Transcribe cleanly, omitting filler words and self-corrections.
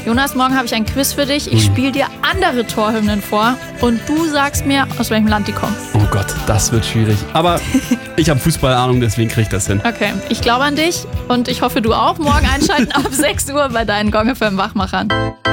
Jonas, morgen habe ich ein Quiz für dich. Ich spiele dir andere Torhymnen vor und du sagst mir, aus welchem Land die kommen. Oh Gott, das wird schwierig. Aber ich habe Fußballahnung, deswegen kriege ich das hin. Okay, ich glaube an dich und ich hoffe, du auch. Morgen einschalten ab 6 Uhr bei deinen Gong FM Wachmachern.